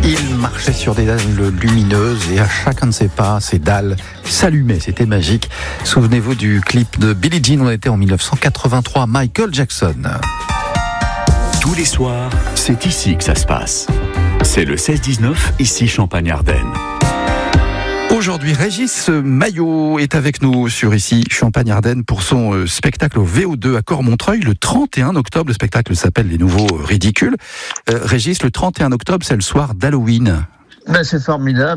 Il marchait sur des dalles lumineuses et à chacun de ses pas, ces dalles s'allumaient. C'était magique. Souvenez-vous du clip de Billie Jean, on était en 1983, Michael Jackson. Tous les soirs, c'est ici que ça se passe. C'est le 16-19, ici Champagne-Ardenne. Aujourd'hui, Régis Maillot est avec nous sur ici Champagne-Ardenne pour son spectacle au VO2 à Cormontreuil le 31 octobre. Le spectacle s'appelle Les Nouveaux Ridicules. Régis, le 31 octobre, c'est le soir d'Halloween. Ben, c'est formidable.